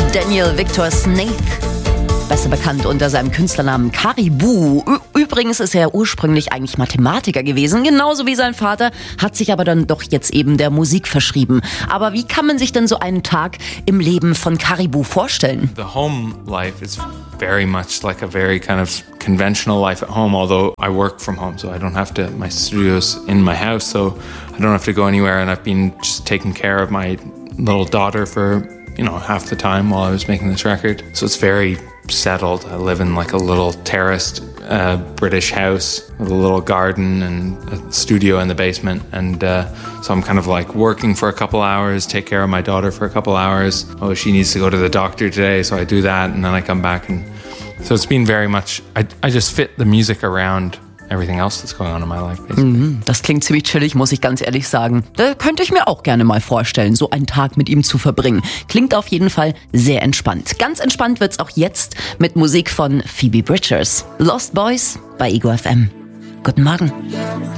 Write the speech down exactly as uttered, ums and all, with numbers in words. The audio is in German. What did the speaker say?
Daniel Victor Snaith, besser bekannt unter seinem Künstlernamen Caribou. Übrigens ist er ursprünglich eigentlich Mathematiker gewesen, genauso wie sein Vater, hat sich aber dann doch jetzt eben der Musik verschrieben. Aber wie kann man sich denn so einen Tag im Leben von Caribou vorstellen? The home life is very much like a very kind of conventional life at home, although I work from home, so I don't have to, my studio's in my house, so I don't have to go anywhere, and I've been just taking care of my little daughter for, you know, half the time while I was making this record. So it's very settled. I live in like a little terraced uh, British house with a little garden and a studio in the basement, and uh, so I'm kind of like working for a couple hours, take care of my daughter for a couple hours. Oh, she needs to go to the doctor today, so I do that, and then I come back, and so it's been very much, I, I just fit the music around everything else that's going on in my life, basically. Das klingt ziemlich chillig, muss ich ganz ehrlich sagen. Da könnte ich mir auch gerne mal vorstellen, so einen Tag mit ihm zu verbringen. Klingt auf jeden Fall sehr entspannt. Ganz entspannt wird's auch jetzt mit Musik von Phoebe Bridgers. Lost Boys bei Ego F M. Guten Morgen.